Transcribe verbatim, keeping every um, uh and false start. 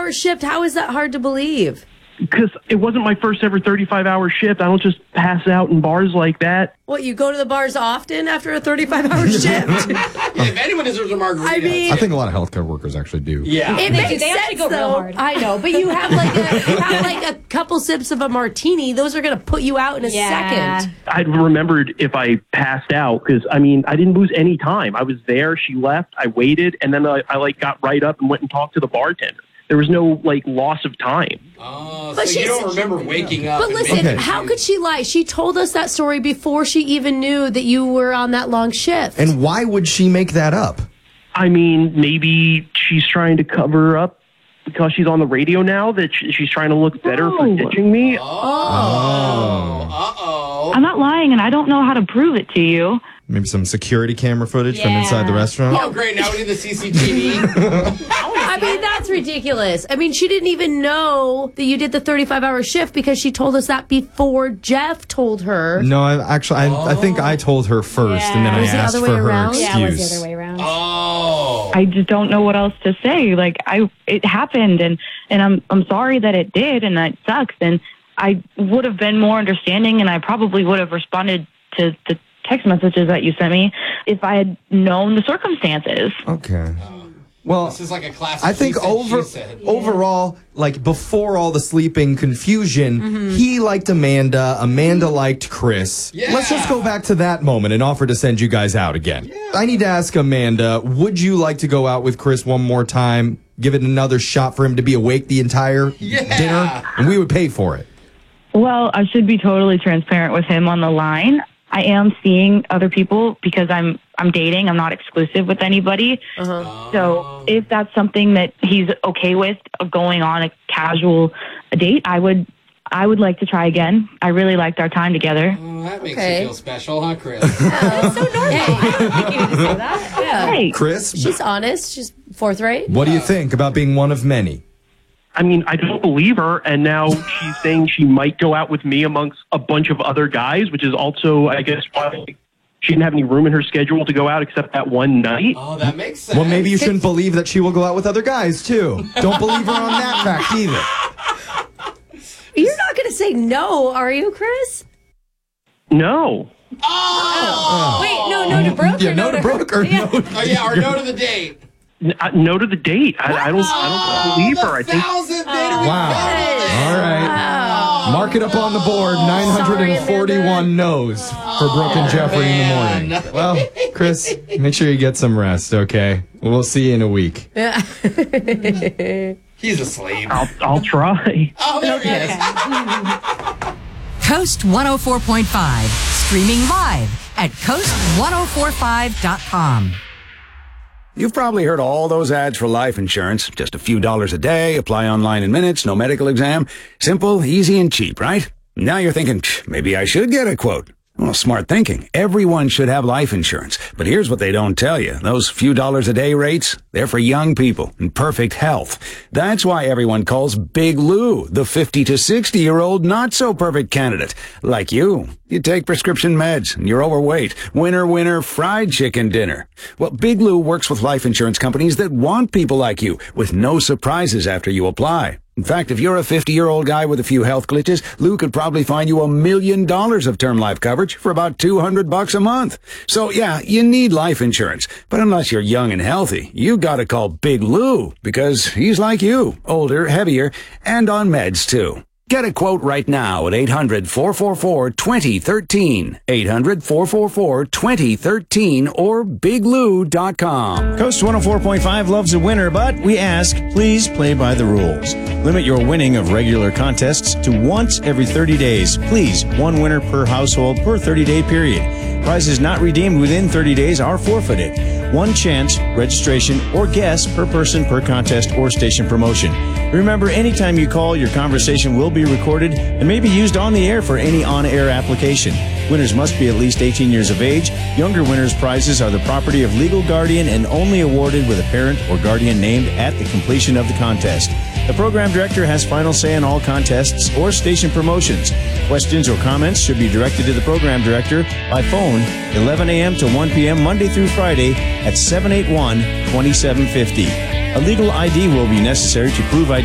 hour shift. How is that hard to believe? Because it wasn't my first ever thirty-five hour shift. I don't just pass out in bars like that. What, you go to the bars often after a thirty-five hour shift? If anyone deserves a margarita. I mean, I think a lot of healthcare workers actually do. Yeah. It They makes do. They sense, actually go real though. hard. I know, but you have like a, you have like a couple sips of a martini. Those are going to put you out in a Yeah. second. I remembered if I passed out because, I mean, I didn't lose any time. I was there. She left. I waited. And then I, I like, got right up and went and talked to the bartender. There was no, like, loss of time. Oh, But so you she's- don't remember waking up. But and listen, making- how could she lie? She told us that story before she even knew that you were on that long shift. And why would she make that up? I mean, maybe she's trying to cover up because she's on the radio now, that sh- she's trying to look better for Oh. ditching me. Oh. Uh-oh. I'm not lying, and I don't know how to prove it to you. Maybe some security camera footage from Yeah. inside the restaurant? Oh, great. Now we need the C C T V. I mean, that's ridiculous. I mean, she didn't even know that you did the thirty-five hour shift because she told us that before Jeff told her. No, I actually, I, I think I told her first, and then I Was it the asked other for way her around? excuse. Yeah, it was the other way around. Oh. I just don't know what else to say. Like, I, it happened, and, and I'm, I'm sorry that it did, and that sucks. And I would have been more understanding, and I probably would have responded to the text messages that you sent me if I had known the circumstances. Okay. Well, This is like a classic. I think she said, over she said. overall, like before all the sleeping confusion, Mm-hmm. he liked Amanda, Amanda liked Chris. Yeah. Let's just go back to that moment and offer to send you guys out again. I need to ask Amanda, would you like to go out with Chris one more time, give it another shot for him to be awake the entire Yeah. dinner, and we would pay for it? Well, I should be totally transparent with him on the line. I am seeing other people because I'm I'm dating. I'm not exclusive with anybody. Uh-huh. So if that's something that he's okay with, of going on a casual date, I would I would like to try again. I really liked our time together. Oh, that makes Okay. you feel special, huh, Chris? It's so normal. I don't think you need to say that. Yeah. Hey, Chris, She's honest. She's forthright. what do you think about being one of many? I mean, I don't believe her, and now she's saying she might go out with me amongst a bunch of other guys, which is also, I guess, why she didn't have any room in her schedule to go out except that one night. Oh, that makes sense. Well, maybe you shouldn't believe that she will go out with other guys, too. Don't believe her on that fact, either. You're not going to say no, are you, Chris? No. Oh. Wait, no, no to Brooke? Yeah, or no to Brooke or Yeah. no to... Oh, yeah, or no to the date. N- uh, no to the date. I, I don't. I don't believe her. I think. Thousandth date Wow. All right. Mark it up on the board. nine hundred forty-one no's for Brooke and Jeffrey in the man. morning. Well, Chris, make sure you get some rest, okay? We'll see you in a week. Yeah. He's asleep. I'll. I'll try. Oh, there he is. Coast one oh four point five, streaming live at coast one oh four five dot com. You've probably heard all those ads for life insurance. Just a few dollars a day, apply online in minutes, no medical exam. Simple, easy, and cheap, right? Now you're thinking, maybe I should get a quote. Well, smart thinking. Everyone should have life insurance. But here's what they don't tell you. Those few dollars a day rates, they're for young people in perfect health. That's why everyone calls Big Lou the fifty to sixty year old not so perfect candidate. Like you. You take prescription meds and you're overweight. Winner, winner, fried chicken dinner. Well, Big Lou works with life insurance companies that want people like you with no surprises after you apply. In fact, if you're a fifty-year-old guy with a few health glitches, Lou could probably find you a million dollars of term life coverage for about two hundred bucks a month. So yeah, you need life insurance. But unless you're young and healthy, you gotta call Big Lou because he's like you, older, heavier, and on meds too. Get a quote right now at eight hundred, four four four, two oh one three. eight hundred, four four four, two oh one three or big lou dot com. Coast one oh four point five loves a winner, but we ask, please play by the rules. Limit your winning of regular contests to once every thirty days. Please, one winner per household per thirty-day period. Prizes not redeemed within thirty days are forfeited. One chance, registration, or guess per person per contest or station promotion. Remember, anytime you call, your conversation will be recorded and may be used on the air for any on-air application. Winners must be at least eighteen years of age. Younger winners' prizes are the property of legal guardian and only awarded with a parent or guardian named at the completion of the contest. The program director has final say in all contests or station promotions. Questions or comments should be directed to the program director by phone eleven a.m. to one p.m. Monday through Friday at seven eight one, two seven five zero. A legal I D will be necessary to prove identity.